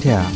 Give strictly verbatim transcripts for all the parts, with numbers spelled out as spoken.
ถอะ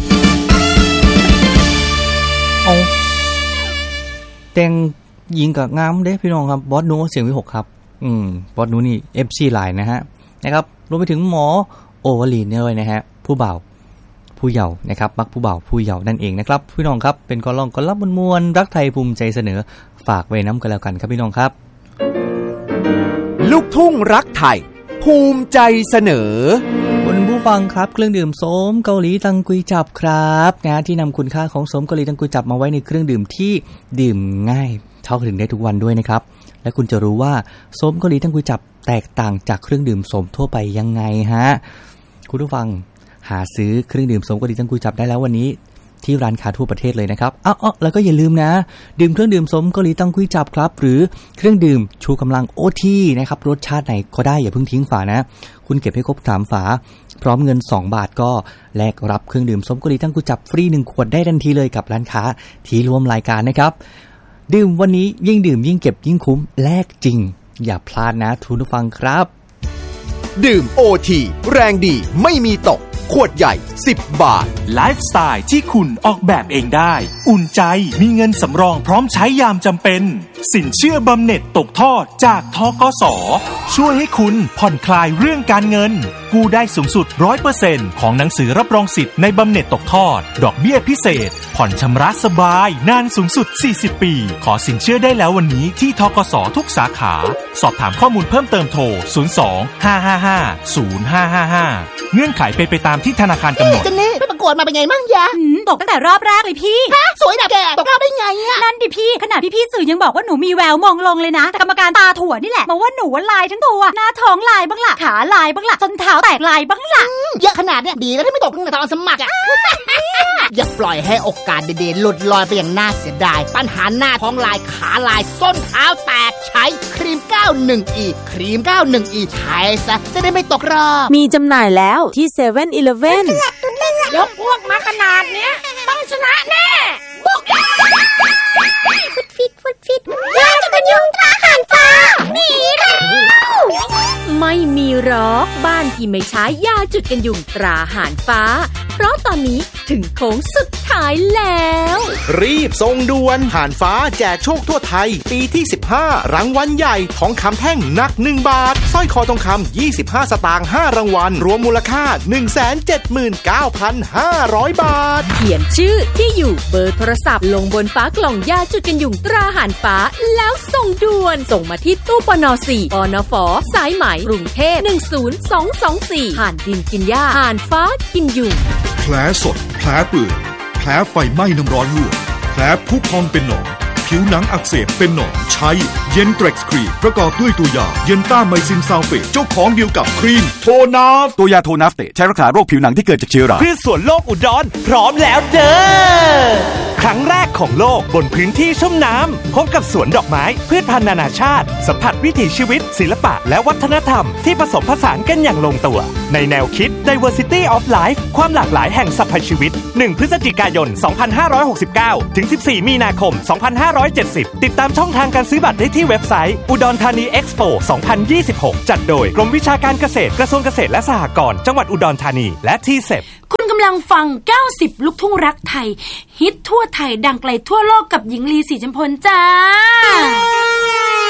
เอาแต่งหญิงกับงามเด้พี่น้องครับบอสนูเสียงวิหกครับอืมบอสนูนี่ เอฟ ซี หลายนะฮะนะครับรวมไปถึงหมอโอวลีนด้วยนะฮะผู้บ่าวผู้เยาว์นะครับมักผู้บ่าวผู้เยาว์นั่นเองนะครับพี่น้องครับเป็นกอล่องกอลับมวลรักไทยภูมิใจเสนอฝากไว้น้ำกันแล้วกันครับพี่น้องครับลูกทุ่งรักไทยภูมิใจเสนอคุณผู้ฟังครับเครื่องดื่มโสมเกาหลีตังกุยจับครับนะที่นำคุณค่าของโสมเกาหลีตังกุยจับมาไว้ในเครื่องดื่มที่ดื่มง่ายเข้าถึงได้ทุกวันด้วยนะครับและคุณจะรู้ว่าโสมเกาหลีตังกุยจับแตกต่างจากเครื่องดื่มโสมทั่วไปยังไงฮะคุณผู้ฟังหาซื้อเครื่องดื่มโสมเกาหลีตังกุยจับได้แล้ววันนี้ที่ร้านค้าทั่วประเทศเลยนะครับอ้าวแล้วก็อย่าลืมนะดื่มเครื่องดื่มโสมเกาหลีตังกุยจับครับหรือเครื่องดื่มชูกำลัง โอ ที นะครับรสชาติไหนก็ได้อย่าเพิ่งทิ้งฝานะคุณเก็บให้ครบสามฝาพร้อมเงินสองบาทก็แลกรับเครื่องดื่มโสมเกาหลีตังกุยจับฟรีหนึ่งขวดได้ทันทีเลยกับร้านค้าที่ร่วมรายการนะครับดื่มวันนี้ยิ่งดื่มยิ่งเก็บยิ่งคุ้มแลกจริงอย่าพลาดนะทุกผู้ฟังครับดื่ม โอ ที แรงดีไม่มีตกขวดใหญ่สิบบาทไลฟ์สไตล์ที่คุณออกแบบเองได้อุ่นใจมีเงินสำรองพร้อมใช้ยามจำเป็นสินเชื่อบำเหน็จตกทอดจากธกส.ช่วยให้คุณผ่อนคลายเรื่องการเงินกู้ได้สูงสุด ร้อยเปอร์เซ็นต์ ของหนังสือรับรองสิทธิ์ในบำเหน็จตกทอดดอกเบี้ยพิเศษผ่อนชำระสบายนานสูงสุดสี่สิบปีขอสินเชื่อได้แล้ววันนี้ที่ธกส.ทุกสาขาสอบถามข้อมูลเพิ่มเติมโทรศูนย์ สอง ห้า ห้า ห้า ศูนย์ ห้า ห้า ห้าเงื่อนไขเป็นไปตามที่ธนาคารกำหนดเจนนี่ไปประกวดมาเป็นไงมั่งยะตกตั้งแต่รอบแรกเลยพี่ฮะสวยแบบแกตกรอบได้ไงอะนั่นดิพี่ขนาดพี่ๆสื่อยังบอกว่าหนูมีแววมองลงเลยนะแต่กรรมการตาถั่วนี่แหละบอกว่าหนูลายทั้งตัวหน้าท้องลายบ้างล่ะขาลายบ้างล่ะจนเท้าแตกลายบ้างล่ะเยอะขนาดเนี้ยดีแล้วที่ไม่ตกตั้งแต่ตอนสมัครอะอย่าปล่อยให้โอกาสดีๆหลุดลอยไปอย่างน่าเสียดายปัญหาหน้าท้องลายขาลายส้นเท้าแตกใช้ครีม เก้าสิบเอ็ด อี ครีม เก้าสิบเอ็ด อี ใช้ซะจะได้ไม่ตกรอบมีจำหน่ายแล้วที่ เซเว่น อีเลฟเว่นยกพวกมาขนาดเนี้ยต้องชนะแน่บุกฟุดฟิตฟุดฟิตยาจะเป็นยุงตราหันฟ้าหนีแล้วไม่มีหรอกบ้านที่ไม่ใช้ยาจุดกันยุงตราหานฟ้าเพราะตอนนี้ถึงโค้งสุดท้ายแล้วรีบส่งด่วนหานฟ้าแจกโชคทั่วไทยปีที่สิบห้ารางวัลใหญ่ทองคำแท่งหนักหนึ่งบาทสร้อยคอทองคำยี่สิบห้าสตางค์ห้ารางวัลรวมมูลค่า หนึ่งแสนเจ็ดหมื่นเก้าพันห้าร้อย บาทเขียนชื่อที่อยู่เบอร์โทรศัพท์ลงบนฝากล่องยาจุดกันยุงตราหานฟ้าแล้วส่งด่วนส่งมาที่ตู้ปนสี่ปนฝสายไหมกรุงเทพหนึ่งศูนย์สองสองสี่ห่านดินกินหญ้าห่านฟ้ากินยุงแผลสดแผลเปื่อยแผลไฟไหม้น้ำร้อนลวกแผลพุพองเป็นหนองผิวหนังอักเสบเป็นหนองใช้เย็นเทร็กซ์ครีมประกอบด้วยตัวยาเย็นต้าไมซินซัลเฟตเจ้าของเดียวกับครีมโทนาฟตัวยาโทนาฟเตใช้รักษาโรคผิวหนังที่เกิดจากเชื้อราพืชสวนโลกอุดรพร้อมแล้วเด้อครั้งแรกของโลกบนพื้นที่ชุ่มน้ำพบกับสวนดอกไม้พืชพันธุ์นานาชาติสัมผัสวิถีชีวิตศิลปะและวัฒนธรรมที่ผสมผสานกันอย่างลงตัวในแนวคิด Diversity of Life ความหลากหลายแห่งสรรพชีวิตหนึ่งพฤศจิกายนสองพันห้าร้อยหกสิบเก้าถึงสิบสี่มีนาคมสองพันห้าร้อยเจ็ดสิบติดตามช่องทางการซื้อบัตรได้ที่เว็บไซต์อุดรธานีเอ็กซ์โปสองพันยี่สิบหกจัดโดยกรมวิชาการเกษตรกระทรวงเกษตรและสหกรณ์จังหวัดอุดรธานีและทีเซปคุณกำลังฟังเก้าสิบลูกทุ่งรักไทยฮิตทั่วไทยดังไกลทั่วโลกกับหญิงลีศรีจำพลจ้า